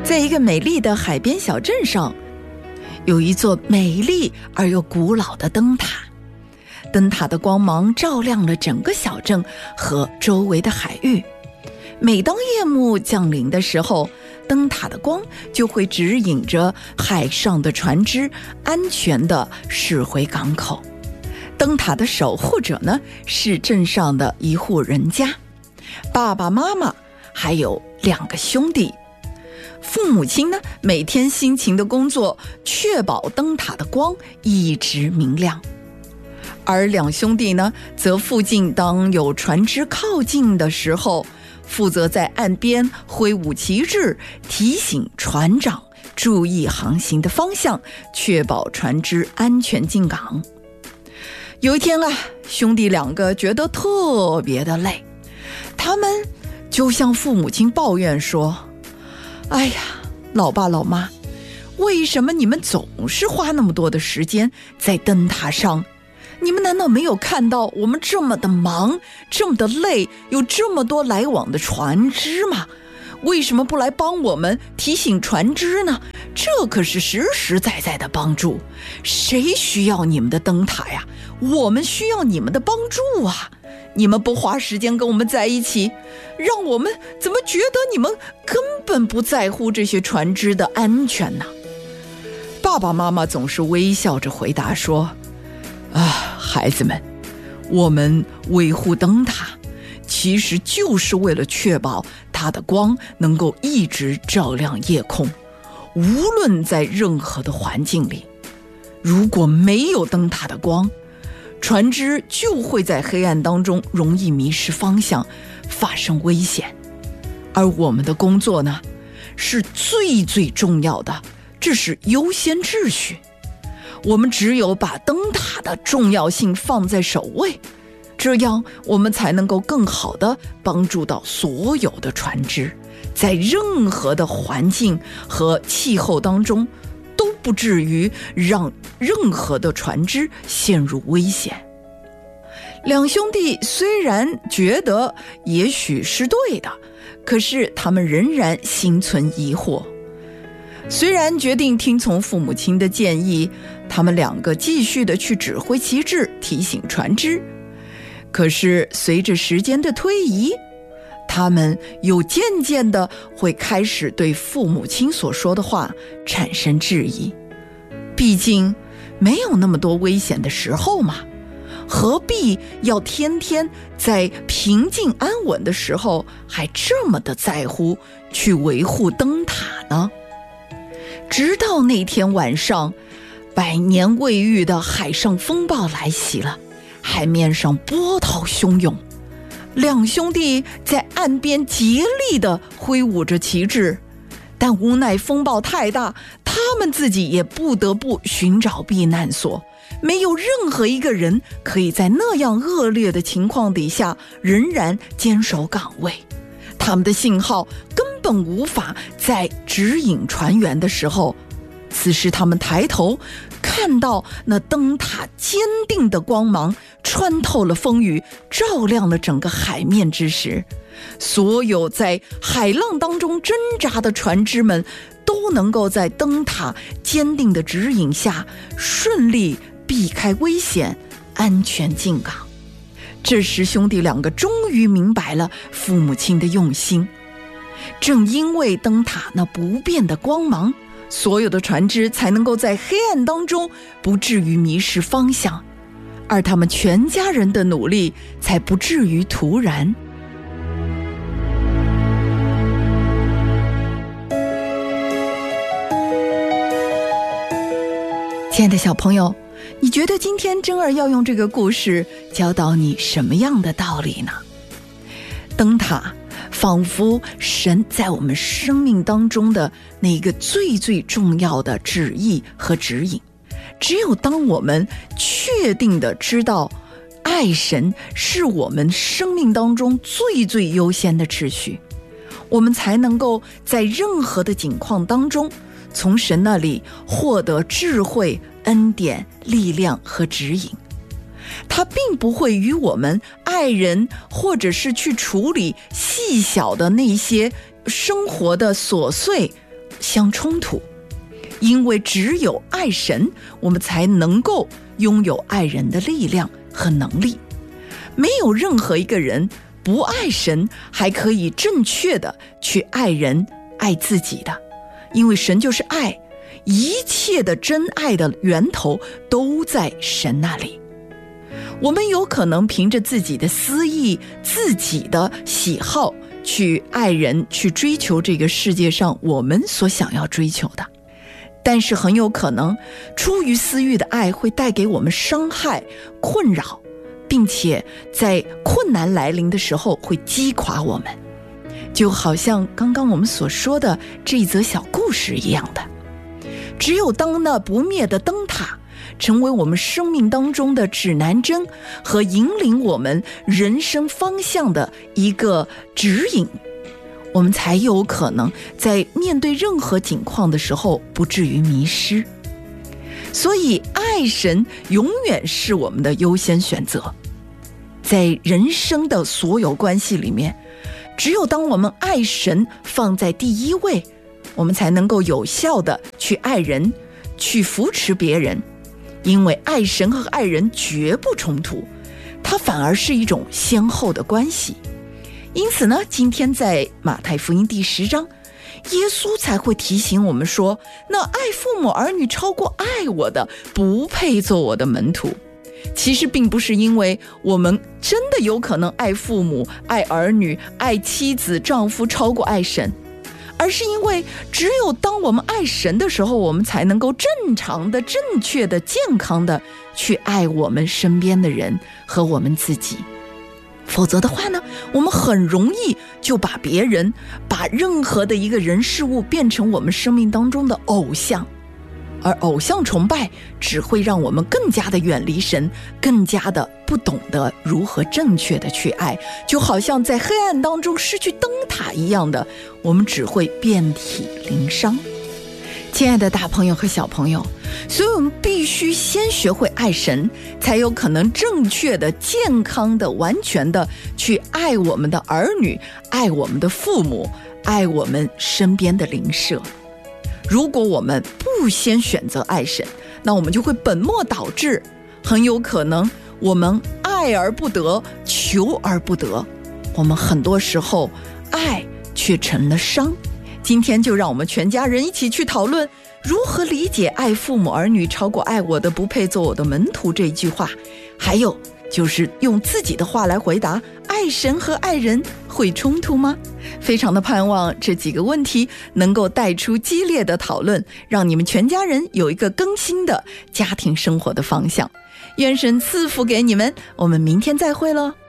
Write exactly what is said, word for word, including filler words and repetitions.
在一个美丽的海边小镇上，有一座美丽而又古老的灯塔。灯塔的光芒照亮了整个小镇和周围的海域。每当夜幕降临的时候，灯塔的光就会指引着海上的船只安全地驶回港口。灯塔的守护者呢，是镇上的一户人家，爸爸妈妈还有两个兄弟。父母亲呢，每天辛勤的工作，确保灯塔的光一直明亮。而两兄弟呢，则附近当有船只靠近的时候，负责在岸边挥舞旗帜，提醒船长注意航行的方向，确保船只安全进港。有一天啊，兄弟两个觉得特别的累，他们就向父母亲抱怨说：哎呀，老爸老妈，为什么你们总是花那么多的时间在灯塔上？你们难道没有看到我们这么的忙，这么的累，有这么多来往的船只吗？为什么不来帮我们提醒船只呢？这可是实实在在的帮助。谁需要你们的灯塔呀？我们需要你们的帮助啊！你们不花时间跟我们在一起，让我们怎么觉得你们根本不在乎这些船只的安全呢？爸爸妈妈总是微笑着回答说：啊，孩子们，我们维护灯塔其实就是为了确保它的光能够一直照亮夜空，无论在任何的环境里。如果没有灯塔的光，船只就会在黑暗当中容易迷失方向，发生危险。而我们的工作呢，是最最重要的，这是优先秩序。我们只有把灯塔的重要性放在首位，这样我们才能够更好地帮助到所有的船只，在任何的环境和气候当中都不至于让任何的船只陷入危险。两兄弟虽然觉得也许是对的，可是他们仍然心存疑惑。虽然决定听从父母亲的建议，他们两个继续的去指挥旗帜，提醒船只，可是随着时间的推移，他们又渐渐的会开始对父母亲所说的话产生质疑。毕竟没有那么多危险的时候嘛，何必要天天在平静安稳的时候还这么的在乎去维护灯塔呢？直到那天晚上，百年未遇的海上风暴来袭了，海面上波涛汹涌，两兄弟在岸边竭力地挥舞着旗帜，但无奈风暴太大，他们自己也不得不寻找避难所。没有任何一个人可以在那样恶劣的情况底下仍然坚守岗位，他们的信号根本无法在指引船员的时候。此时他们抬头看到那灯塔坚定的光芒穿透了风雨，照亮了整个海面之时，所有在海浪当中挣扎的船只们都能够在灯塔坚定的指引下顺利避开危险，安全进港。这时兄弟两个终于明白了父母亲的用心。正因为灯塔那不变的光芒，所有的船只才能够在黑暗当中不至于迷失方向，而他们全家人的努力才不至于徒然。亲爱的小朋友，你觉得今天珍儿要用这个故事教导你什么样的道理呢？灯塔仿佛神在我们生命当中的那个最最重要的旨意和指引。只有当我们确定的知道爱神是我们生命当中最最优先的秩序，我们才能够在任何的境况当中从神那里获得智慧、恩典、力量和指引。他并不会与我们爱人或者是去处理细小的那些生活的琐碎相冲突。因为只有爱神，我们才能够拥有爱人的力量和能力。没有任何一个人不爱神，还可以正确的去爱人、爱自己的。因为神就是爱，一切的真爱的源头都在神那里。我们有可能凭着自己的私意、自己的喜好去爱人，去追求这个世界上我们所想要追求的，但是很有可能出于私欲的爱会带给我们伤害、困扰，并且在困难来临的时候会击垮我们，就好像刚刚我们所说的这一则小故事一样的。只有当那不灭的灯塔成为我们生命当中的指南针和引领我们人生方向的一个指引，我们才有可能在面对任何境况的时候不至于迷失。所以爱神永远是我们的优先选择。在人生的所有关系里面，只有当我们爱神放在第一位，我们才能够有效的去爱人，去扶持别人。因为爱神和爱人绝不冲突，它反而是一种先后的关系。因此呢，今天在马太福音第十章，耶稣才会提醒我们说，那爱父母儿女超过爱我的，不配做我的门徒。其实并不是因为我们真的有可能爱父母、爱儿女、爱妻子、丈夫超过爱神，而是因为只有当我们爱神的时候，我们才能够正常的、正确的、健康的去爱我们身边的人和我们自己。否则的话呢，我们很容易就把别人、把任何的一个人事物变成我们生命当中的偶像，而偶像崇拜只会让我们更加的远离神，更加的不懂得如何正确的去爱，就好像在黑暗当中失去灯塔一样的，我们只会遍体鳞伤。亲爱的大朋友和小朋友，所以我们必须先学会爱神，才有可能正确的、健康的、完全的去爱我们的儿女，爱我们的父母，爱我们身边的邻舍。如果我们不先选择爱神，那我们就会本末倒置，很有可能我们爱而不得，求而不得，我们很多时候爱却成了伤。今天就让我们全家人一起去讨论如何理解爱父母儿女超过爱我的不配做我的门徒这一句话，还有就是用自己的话来回答，爱神和爱人会冲突吗？非常的盼望这几个问题能够带出激烈的讨论，让你们全家人有一个更新的家庭生活的方向。愿神赐福给你们，我们明天再会了。